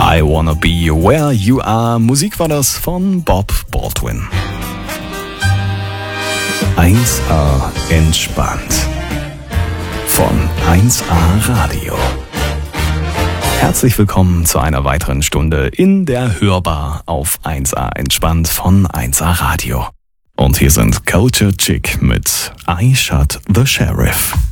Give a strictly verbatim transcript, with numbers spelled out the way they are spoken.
I Wanna Be Where You Are. Musik war das von Bob Baldwin. eins A entspannt. Von eins A Radio. Herzlich willkommen zu einer weiteren Stunde in der Hörbar auf eins A entspannt von eins A Radio. Und hier sind Culture Chick mit I Shot the Sheriff.